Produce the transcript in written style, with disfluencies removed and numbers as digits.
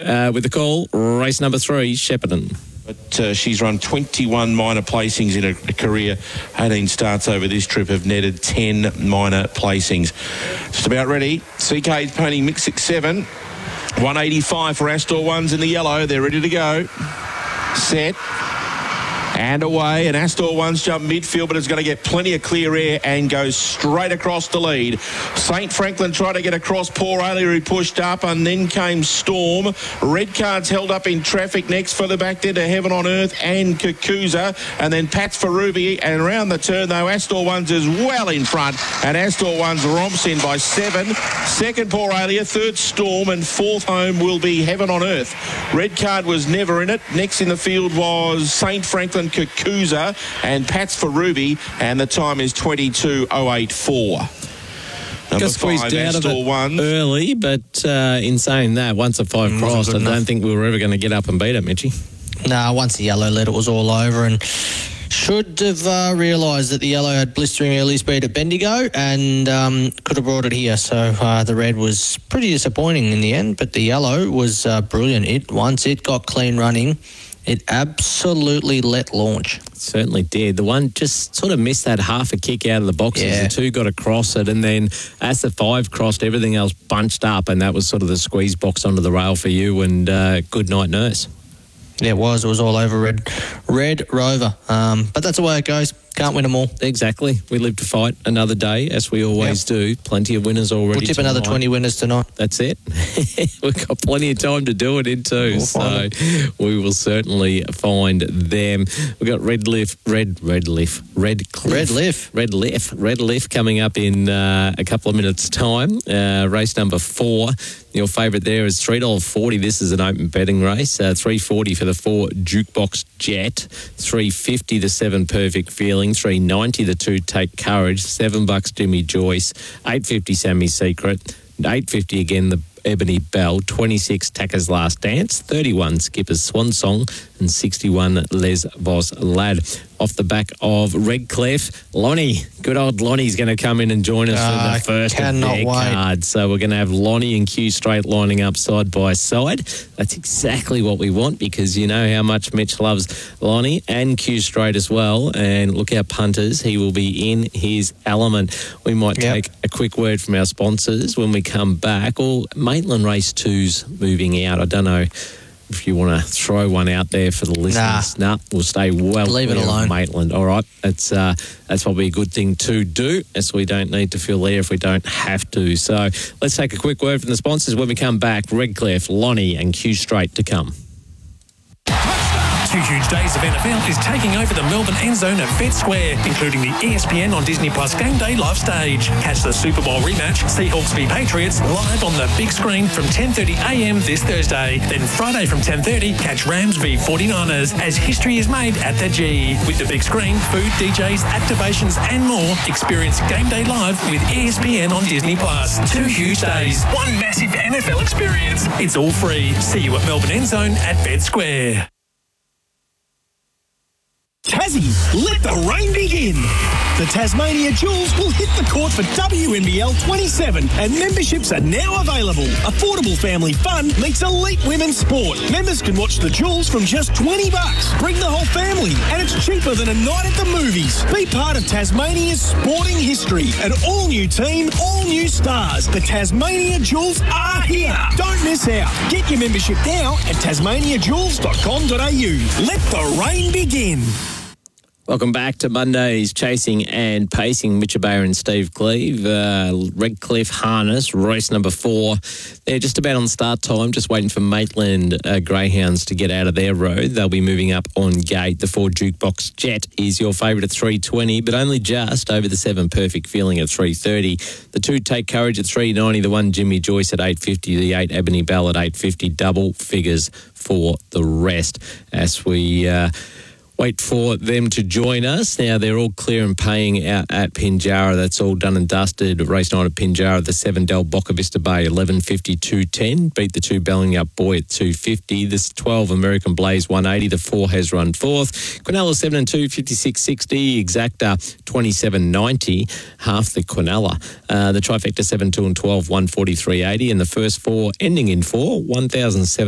with the call, race number 3, Shepparton. But she's run 21 minor placings in her career. 18 starts over this trip, have netted 10 minor placings. Just about ready. CK's Pony Mix 6-7. 185 for Astor Ones in the yellow. They're ready to go. Set. And away, and Astor One's jump midfield, but it's going to get plenty of clear air and goes straight across the lead. St. Franklin tried to get across Poor Ailey, who pushed up, and then came Storm. Red Card's held up in traffic next for the back there to Heaven on Earth and Kakuza, and then Pats for Ruby, and around the turn, though, Astor One's is well in front, and Astor One's romps in by 7. Second, Poor Ailey, third, Storm, and fourth home will be Heaven on Earth. Red Card was never in it. Next in the field was St. Franklin, Kakuza and Pats for Ruby, and the time is 22.084. Got squeezed out of it early, but in saying that, once a 5 crossed, I don't think we were ever going to get up and beat it, Mitchie. No, once the yellow led, it was all over, and should have realised that the yellow had blistering early speed at Bendigo and could have brought it here. So the red was pretty disappointing in the end, but the yellow was brilliant. Once it got clean running, it absolutely let launch. It certainly did. The one just sort of missed that half a kick out of the boxes. Yeah. The 2 got across it, and then as the 5 crossed, everything else bunched up, and that was sort of the squeeze box onto the rail for you, and good night, nurse. Yeah, it was. It was all over Red Rover. But that's the way it goes. Can't win them all. Exactly. We live to fight another day, as we always do. Plenty of winners already. We'll tip another 20 winners tonight. That's it. We've got plenty of time to do it in too. So we will certainly find them. We've got Redcliffe coming up in a couple of minutes' time. Race number 4. Your favourite there is $3.40. This is an open betting race. $3.40 for the 4 Jukebox Jet. $3.50 the 7 Perfect Feeling. $3.90 the 2 Take Courage. $7 Jimmy Joyce. $8.50 Sammy Secret. $8.50 again the Ebony Bell. 26 Tacker's Last Dance. 31 Skipper's Swan Song. And 61 Les Boss Lad. Off the back of Redcliffe, Lonnie. Good old Lonnie's going to come in and join us for the first of their cards. So we're going to have Lonnie and Q Straight lining up side by side. That's exactly what we want, because you know how much Mitch loves Lonnie and Q Straight as well. And look, our punters, he will be in his element. We might take a quick word from our sponsors when we come back. Or Maitland Race 2's moving out. I don't know if you want to throw one out there for the listeners. Nah, we'll stay well. Leave it alone, Maitland. All right, that's probably a good thing to do, as we don't need to feel there if we don't have to. So let's take a quick word from the sponsors. When we come back, Redcliffe, Lonnie and Q Straight to come. 2 huge days of NFL is taking over the Melbourne end zone at Vet Square, including the ESPN on Disney Plus Game Day live stage. Catch the Super Bowl rematch, Seahawks v Patriots, live on the big screen from 10:30am this Thursday. Then Friday from 10:30, catch Rams v 49ers as history is made at the G. With the big screen, food, DJs, activations and more, experience Game Day live with ESPN on Disney Plus. 2 huge days, 1 massive NFL experience. It's all free. See you at Melbourne end zone at Vet Square. Tassie, let the rain begin. The Tasmania Jewels will hit the court for WNBL 27 and memberships are now available. Affordable family fun meets elite women's sport. Members can watch the Jewels from just $20. Bring the whole family and it's cheaper than a night at the movies. Be part of Tasmania's sporting history. An all-new team, all new stars. The Tasmania Jewels are here. Don't miss out. Get your membership now at tasmaniajewels.com.au. Let the rain begin. Welcome back to Monday's Chasing and Pacing. Mitch Bayer and Steve Cleve. Redcliffe Harness, race number 4. They're just about on start time, just waiting for Maitland Greyhounds to get out of their road. They'll be moving up on gate. The 4 Jukebox Jet is your favourite at $3.20, but only just over the 7 Perfect Feeling at $3.30. The 2 Take Courage at $3.90. The 1 Jimmy Joyce at $8.50. The 8 Ebony Bell at $8.50. Double figures for the rest as we wait for them to join us. Now, they're all clear and paying out at Pinjarra. That's all done and dusted. Race 9 at Pinjarra, the 7 Del Boca Vista Bay, 11.50, 2.10. Beat the 2 Bellingup Boy at 2.50. This 12 American Blaze, 1.80. The 4 has run 4th. Quinella 7 and 2, 56.60. Exacta, 27.90. Half the Quinella. The Trifecta 7, 2 and 12, 143.80. And the first 4 ending in 4, 1,007.